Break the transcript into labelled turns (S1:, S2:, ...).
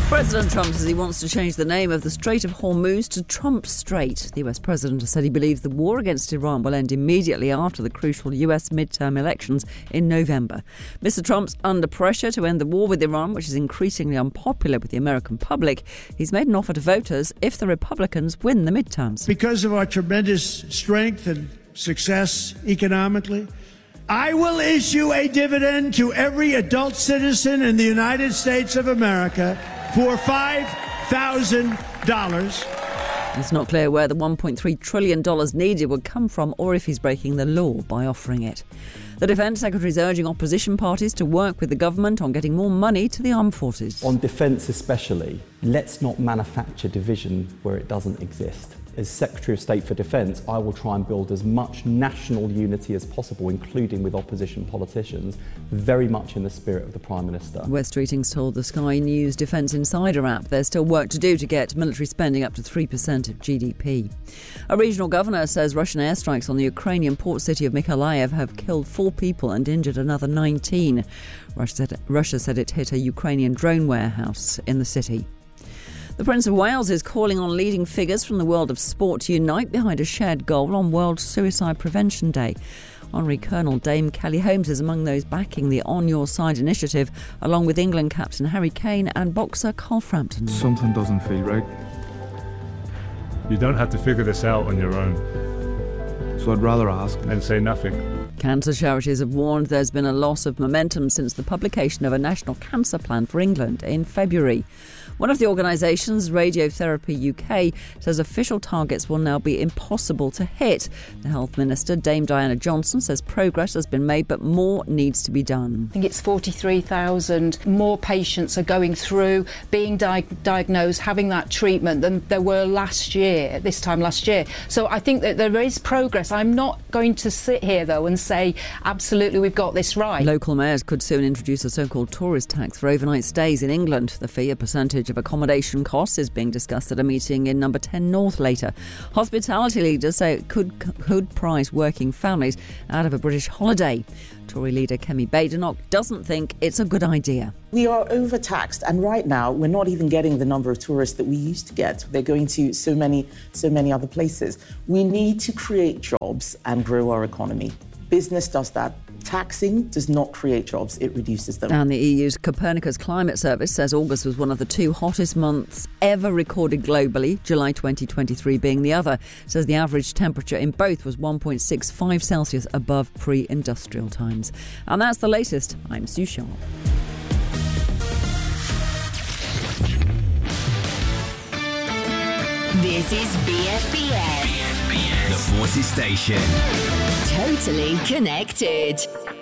S1: President Trump says he wants to change the name of the Strait of Hormuz to Trump Strait. The US President has said he believes the war against Iran will end immediately after the crucial US midterm elections in November. Mr. Trump's under pressure to end the war with Iran, which is increasingly unpopular with the American public. He's made an offer to voters if the Republicans win the midterms.
S2: Because of our tremendous strength and success economically, I will issue a dividend to every adult citizen in the United States of America for $5,000.
S1: It's not clear where the $1.3 trillion needed would come from or if he's breaking the law by offering it. The Defence Secretary is urging opposition parties to work with the government on getting more money to the armed forces.
S3: On defence especially, let's not manufacture division where it doesn't exist. As Secretary of State for Defence, I will try and build as much national unity as possible, including with opposition politicians, very much in the spirit of the Prime Minister.
S1: West Streetings told the Sky News Defence Insider app there's still work to do to get military spending up to 3% of GDP. A regional governor says Russian airstrikes on the Ukrainian port city of Mykolaiv have killed 4 people and injured another 19. Russia said it hit a Ukrainian drone warehouse in the city. The Prince of Wales is calling on leading figures from the world of sport to unite behind a shared goal on World Suicide Prevention Day. Honorary Colonel Dame Kelly Holmes is among those backing the On Your Side initiative, along with England captain Harry Kane and boxer Carl Frampton.
S4: Something doesn't feel right.
S5: You don't have to figure this out on your own.
S4: So I'd rather ask
S5: and say nothing.
S1: Cancer charities have warned there's been a loss of momentum since the publication of a national cancer plan for England in February. One of the organisations, Radiotherapy UK, says official targets will now be impossible to hit. The Health Minister, Dame Diana Johnson, says progress has been made but more needs to be done.
S6: I think it's 43,000 more patients are going through, being diagnosed, having that treatment than there were this time last year. So I think that there is progress. I'm not going to sit here, though, and say, absolutely, we've got this right.
S1: Local mayors could soon introduce a so-called tourist tax for overnight stays in England. The fee, a percentage of accommodation costs, is being discussed at a meeting in Number 10 North later. Hospitality leaders say it could price working families out of a British holiday. Tory leader Kemi Badenoch doesn't think it's a good idea.
S7: We are overtaxed, and right now we're not even getting the number of tourists that we used to get. They're going to so many other places. We need to create jobs and grow our economy. Business does that. Taxing does not create jobs, it reduces them.
S1: And the EU's Copernicus Climate Service says August was one of the 2 hottest months ever recorded globally, July 2023 being the other. It says the average temperature in both was 1.65 Celsius above pre-industrial times. And that's the latest. I'm Sue Sharp.
S8: This is BFBS.
S9: The Forces Station.
S8: Totally connected.